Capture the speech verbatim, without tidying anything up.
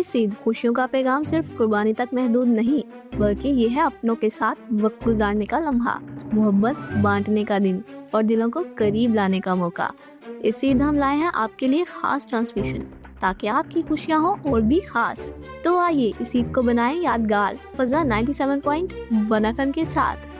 इस ईद खुशियों का पैगाम सिर्फ कुर्बानी तक महदूद नहीं, बल्कि ये है अपनों के साथ वक्त गुजारने का लम्हा, मोहब्बत बांटने का दिन और दिलों को करीब लाने का मौका। इस ईद हम लाए हैं आपके लिए खास ट्रांसमिशन, ताकि आपकी खुशियाँ हो और भी खास। तो आइए इस ईद को बनाएं यादगार, फजा ninety seven point one F M के साथ।